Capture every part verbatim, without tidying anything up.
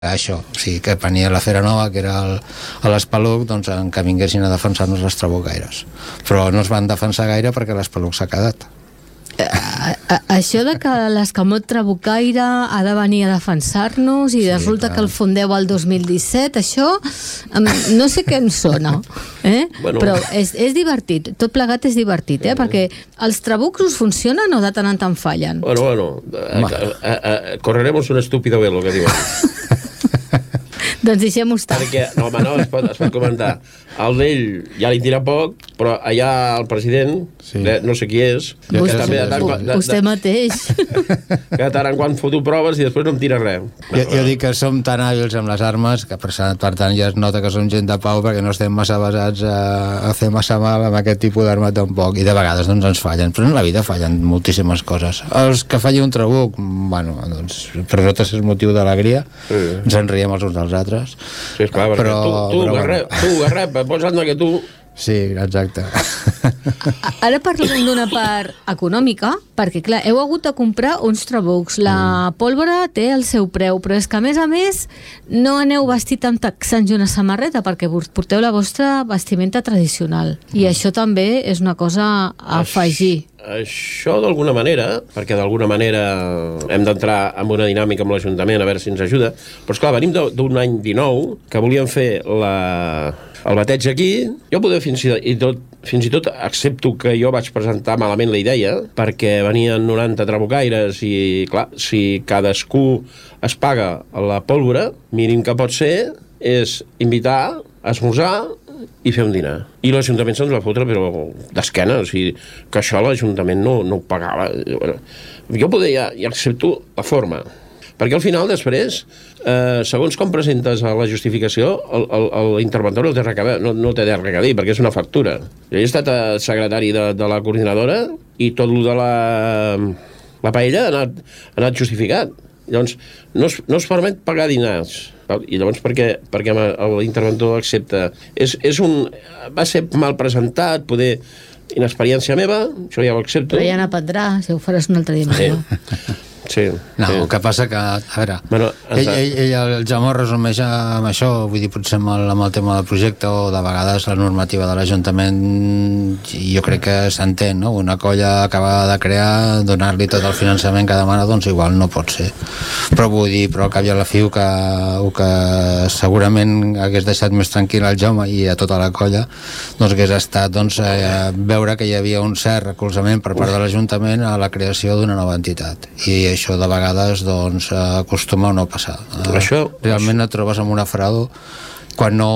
això, o sigui, que venia la Fera Nova, que era el, a l'Espeluc, doncs que vinguessin a defensar-nos les trabucaires. Però no es van defensar gaire perquè l'Espeluc s'ha quedat. A, a, això de que l'escamot trabucaire ha de venir a defensar-nos i sí, resulta clar. Que el fundeu el dos mil disset, això no sé què em sona, eh? Bueno. Però és, és divertit, tot plegat és divertit, eh? Perquè els trabucs us funcionen o de tant en tant fallen? Bueno, bueno, a, a, a, correremos un estúpido velo, que diuen. Doncs deixem-ho estar. Perquè, no, home, no, es pot, es pot comentar. El d'ell ja li tira poc, però allà el president, sí. no sé qui és, vostè, també de tant, de, de, vostè mateix. Que de tant en quant foto proves i després no em tira res. Jo, jo dic que som tan hàbils amb les armes que per, per tant ja es nota que som gent de pau perquè no estem massa basats a, a fer massa mal amb aquest tipus d'arma tampoc, i de vegades doncs ens fallen, però en la vida fallen moltíssimes coses. Els que falli un trabuc, bueno, doncs per nosaltres és motiu d'alegria, sí. Ens en riem els uns dels altres. Sí, esclar, però, tu, tu, però, Garrep, bueno. tu, Garrep, posant que tu... Sí, exacte. Ara parlem d'una part econòmica, perquè, clar, heu hagut de comprar uns trabucs. La mm. pólvora té el seu preu, però és que, a més a més, no aneu vestit amb texans i una samarreta, perquè porteu la vostra vestimenta tradicional. I mm. això també és una cosa a afegir. Això d'alguna manera, perquè d'alguna manera hem d'entrar en una dinàmica amb l'Ajuntament a veure si ens ajuda, però esclar, venim d'un any dinou que volíem fer la, el bateig aquí. Jo poder fins i tot, fins i tot accepto que jo vaig presentar malament la idea, perquè venien noranta trabucaires i clar, si cadascú es paga la pólvora, mínim que pot ser és invitar a esmorzar i fer un dinar. I l'Ajuntament se'ns va fotre, però d'esquena, o sigui, que això l'Ajuntament no, no ho pagava. Jo poder ja, ja accepto la forma, perquè al final després, eh, segons com presentes a la justificació, l'interventor no té res a no, no té res a dir, perquè és una factura. Jo he estat secretari de, de la coordinadora i tot el de la, la paella ha anat, ha anat justificat. Llavors, no es, no es permet pagar dinars. I llavors perquè, perquè l'interventor accepta. És, és un, va ser mal presentat, poder inexperiència meva, això ja ho accepto. Però ja n'aprendrà, si ho faràs un altre dia. Sí. Sí, no, sí. El que passa que, a veure, bueno, ell, ell, ell, el Jaume resumeix amb això, vull dir, potser amb el, amb el tema del projecte o de vegades la normativa de l'Ajuntament, jo crec que s'entén, no? Una colla acabada de crear, donar-li tot el finançament que demana, doncs igual no pot ser. Però vull dir, però al cap i a la fi, que, que segurament hagués deixat més tranquil al Jaume i a tota la colla, doncs hagués estat doncs, eh, veure que hi havia un cert recolzament per part de l'Ajuntament a la creació d'una nova entitat. I això de vegades doncs, acostuma a no passar. Això, realment et trobes amb una frau quan no...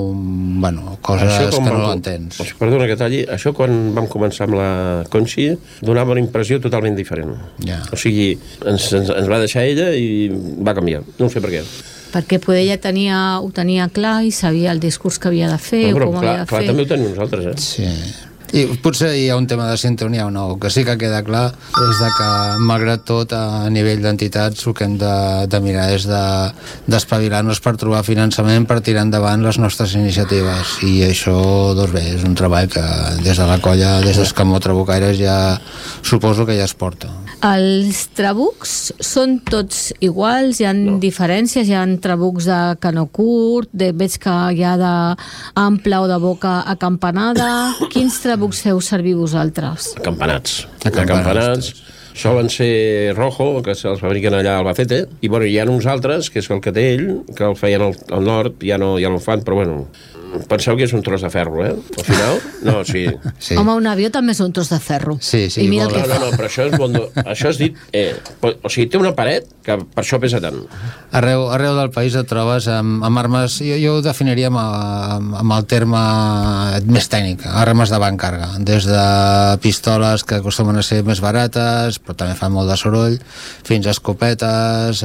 bueno, coses que no l'entens. Perdona que talli, això quan vam començar amb la Conxi donava una impressió totalment diferent. Ja. O sigui, ens, ens, ens va deixar ella i va canviar. No sé per què. Perquè poder ella tenia, ho tenia clar i sabia el discurs que havia de fer no, o com clar, havia de clar, fer. També ho tenim nosaltres, eh? Sí. I potser hi ha un tema de sintonia o no, que sí que queda clar és de que, malgrat tot, a nivell d'entitats el que hem de, de mirar és de, d'espavilar-nos per trobar finançament per tirar endavant les nostres iniciatives, i això, doncs bé, és un treball que des de la colla, des d'Escamó Trabucaires, ja suposo que ja es porta. Els trabucs són tots iguals? Hi ha no. diferències? Hi ha trabucs de canó curt, de, veig que hi ha d'ample o de boca acampanada. Quins trabucs feu servir vosaltres? Acampanats. Acampanats. Solen ser rojo, que se'ls fabriquen allà a Albacete, i bueno, hi ha uns altres, que és el que té ell, que el feien al, al nord, ja no, ja no el fan, però bueno, penseu que és un tros de ferro, eh? Al final, no, sí. sí. Home, un avió també és un tros de ferro. Sí, sí. I mira no, no, no, però això és, bon, això és dit... Eh, o sigui, té una paret que per això pesa tant. Arreu, arreu del país et trobes amb, amb armes... Jo, jo ho definiria amb, amb, amb el terme més tècnic, armes de ban càrrega. Des de pistoles que acostumen a ser més barates, però també fan molt de soroll, fins a escopetes,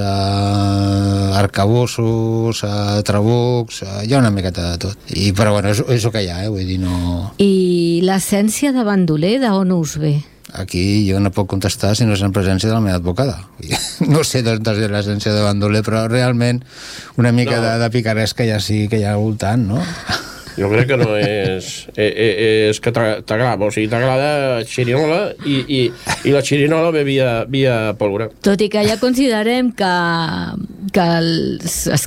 a arcabussos, a trabucs, a... hi ha una miqueta de tot. I, però bueno, és, és el que hi ha, eh? Vull dir, no... I l'essència de bandoler, d'on us ve? Aquí jo no puc contestar si no és en presència de la meva advocada. No sé doncs de l'essència de bandoler, però realment una mica no. de, de picaresca ja sí que hi ha al voltant, no? Jo crec que no és... Eh, eh, és que t'agrada, o sigui, t'agrada xirinola i, i, i la xirinola ve via, via pólvora. Tot i que ja considerem que, que els